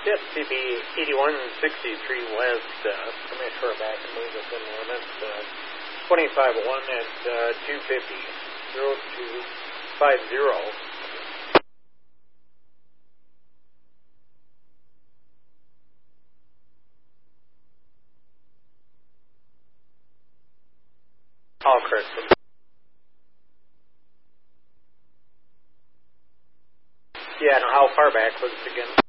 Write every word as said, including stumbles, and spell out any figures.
Yes, C B eighty-one sixty-three West, uh, coming short back and move within limits, uh, twenty-five one at uh, two fifty, zero two five zero. All correct. Yeah, and how far back was it again?